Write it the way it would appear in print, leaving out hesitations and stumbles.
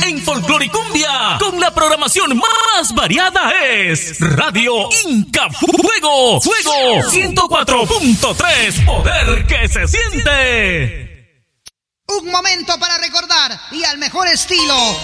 en folcloricumbia, con la programación más variada es Radio Inca Fuego, Fuego 104.3, poder que se siente. Un momento para recordar y al mejor estilo